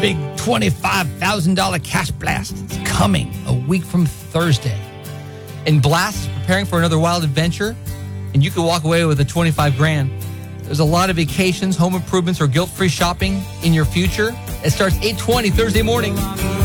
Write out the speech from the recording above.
big $25,000 cash blast is coming a week from Thursday. And Blast is preparing for another wild adventure, and you could walk away with a 25 grand. There's a lot of vacations, home improvements, or guilt-free shopping in your future. It starts 8:20 Thursday morning.